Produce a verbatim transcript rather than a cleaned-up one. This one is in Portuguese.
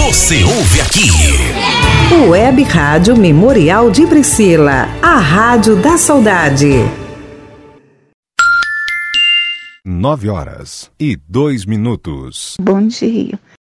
Você ouve aqui. Web Rádio Memorial de Priscila, a Rádio da Saudade. Nove horas e dois minutos. Bom dia.